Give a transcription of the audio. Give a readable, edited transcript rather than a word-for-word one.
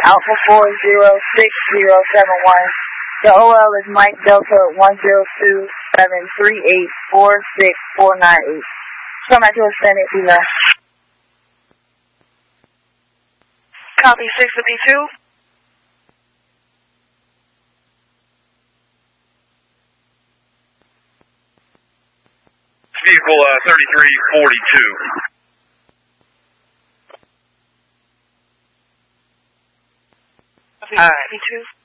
Alpha 406071. The OL is Mike Delta 10273846498. Come back to extended email. Copy 652. Vehicle 3342. Copy 652.